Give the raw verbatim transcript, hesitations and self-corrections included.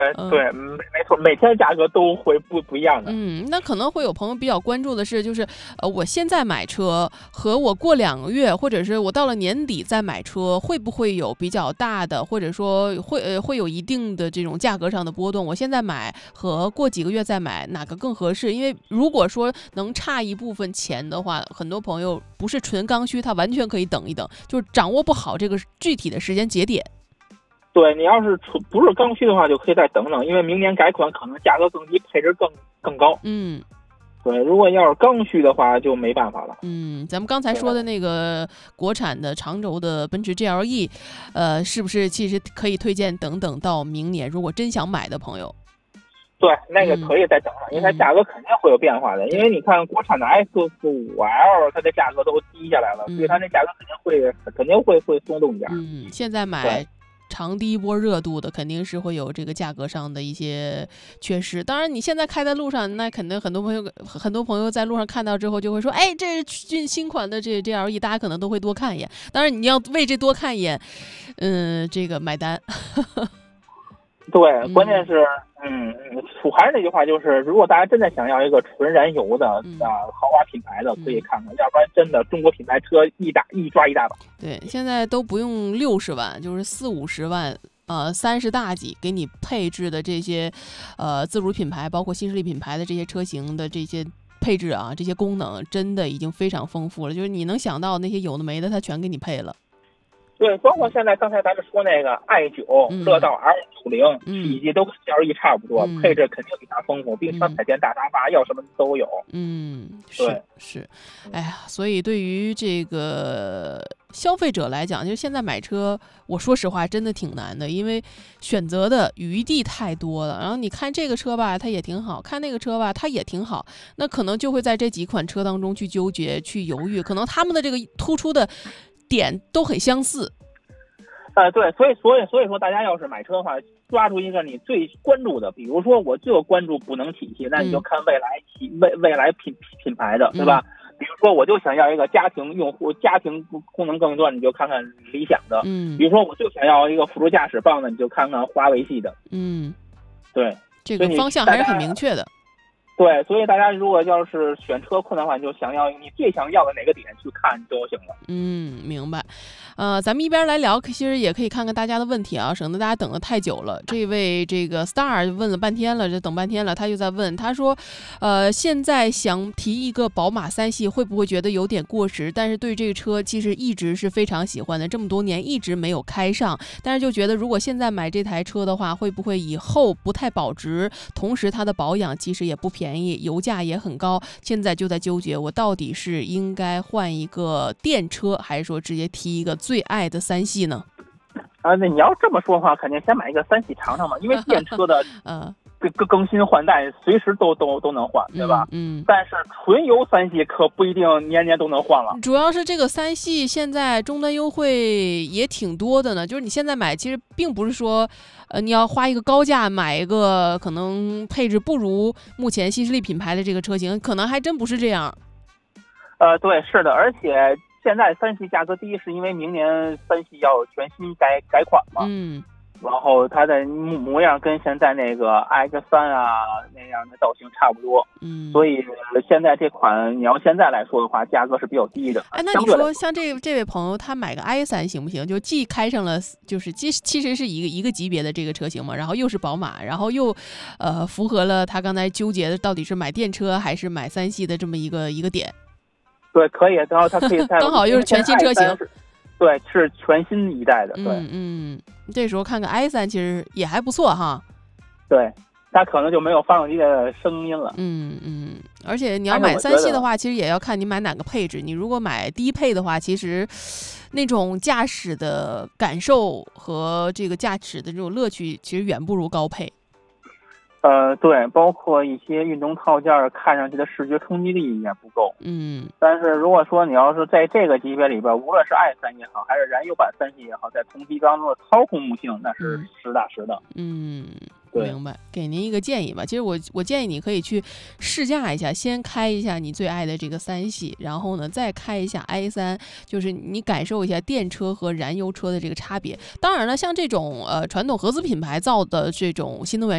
嗯、对，没没错，每天价格都会不不一样的。 嗯，那可能会有朋友比较关注的是，就是呃，我现在买车和我过两个月，或者是我到了年底再买车，会不会有比较大的，或者说会呃会有一定的这种价格上的波动？我现在买和过几个月再买哪个更合适？因为如果说能差一部分钱的话，很多朋友不是纯刚需，他完全可以等一等，就是掌握不好这个具体的时间节点。 对，你要是不是刚需的话，就可以再等等，因为明年改款可能价格更低，配置更更高。 嗯， 对，如果要是刚需的话，就没办法了。 嗯，咱们刚才说的那个国产的长轴的奔驰 G L E， 呃，是不是其实可以推荐等等到明年？如果真想买的朋友， 对，那个可以再等等，嗯、因为它价格肯定会有变化的。嗯、因为你看国产的 X 五 L， 它的价格都低下来了，嗯、所以它那价格肯定会肯定会会松动一点。 嗯，现在买。长第一波热度的肯定是会有这个价格上的一些缺失，当然你现在开在路上，那肯定很多朋友很多朋友在路上看到之后就会说，哎，这是新新款的这 G L E， 大家可能都会多看一眼。当然你要为这多看一眼，嗯，这个买单。 对，关键是，嗯嗯，还是那句话，就是如果大家真的想要一个纯燃油的啊、嗯、豪华品牌的，可以看看，嗯、要不然真的中国品牌车一大一抓一大把。 对，现在都不用六十万，就是四五十万，呃，三十大几给你配置的这些，呃，自主品牌，包括新势力品牌的这些车型的这些配置啊，这些功能，真的已经非常丰富了。就是你能想到那些有的没的，它全给你配了。 对，包括现在刚才咱们说那个 i 九、嗯、乐道 R 九十，体积都跟 G L E 差不多，嗯、配置肯定比它丰富，冰箱、彩电、大沙发，要什么都有。 嗯，是是，哎呀，所以对于这个消费者来讲，就是现在买车，我说实话真的挺难的，因为选择的余地太多了。然后你看这个车吧，它也挺好；看那个车吧，它也挺好。那可能就会在这几款车当中去纠结、去犹豫，可能他们的这个突出的点都很相似。 呃，对，所以所以所以说，大家要是买车的话，抓住一个你最关注的，比如说我就关注补能体系，那你就看未来体未未来品品牌的，对吧？嗯、比如说我就想要一个家庭用户，家庭功能更多，你就看看理想的。 嗯。 比如说我就想要一个辅助驾驶棒的，你就看看华为系的。 嗯。 对， 这个方向还是很明确的。 对，所以大家如果要是选车困难的话，你就想要你最想要的哪个点去看就行了。 嗯，明白。呃，咱们一边来聊，其实也可以看看大家的问题啊，省得大家等得太久了。这位这个 Star 问了半天了，这等半天了，他就在问，他说，呃，现在想提一个宝马三系，会不会觉得有点过时？但是对这个车其实一直是非常喜欢的，这么多年一直没有开上，但是就觉得如果现在买这台车的话，会不会以后不太保值？同时它的保养其实也不便宜，油价也很高，现在就在纠结，我到底是应该换一个电车，还是说直接提一个最爱的三系呢？ 啊，那你要这么说的话，肯定先买一个三系尝尝嘛，因为电车的呃更更新换代随时都都都能换，对吧？ 嗯。嗯， 但是纯油三系可不一定年年都能换了。 主要是这个三系现在终端优惠也挺多的呢，就是你现在买，其实并不是说，呃，你要花一个高价买一个可能配置不如目前新势力品牌的这个车型，可能还真不是这样。 呃，对，是的，而且现在三系价格低，是因为明年三系要全新改改款嘛。 嗯。 然后它的模样跟现在那个 X 三啊那样的造型差不多， 嗯， 所以现在这款你要现在来说的话，价格是比较低的。 哎，那你说像这这位朋友他买个 i 三行不行？就既开上了，就是其其实是一个一个级别的这个车型嘛，然后又是宝马，然后又呃符合了他刚才纠结的到底是买电车还是买三系的这么一个一个点。 对，可以，然后它可以在刚好又是全新车型。 对，是全新一代的。对， 嗯嗯，这时候看看 i 三其实也还不错哈。 对，它可能就没有发动机的声音了。 嗯嗯，而且你要买三系的话，其实也要看你买哪个配置。你如果买低配的话，其实那种驾驶的感受和这个驾驶的这种乐趣，其实远不如高配。 呃，对，包括一些运动套件看上去的视觉冲击力也不够。 嗯， 但是如果说你要是在这个级别里边，无论是 i 三也好，还是燃油版三系也好，在同级当中的操控性那是实打实的。 嗯， 对， 明白。给您一个建议吧，其实我我建议你可以去试驾一下，先开一下你最爱的这个三系，然后呢再开一下 i 三，就是你感受一下电车和燃油车的这个差别。当然了，像这种呃传统合资品牌造的这种新能源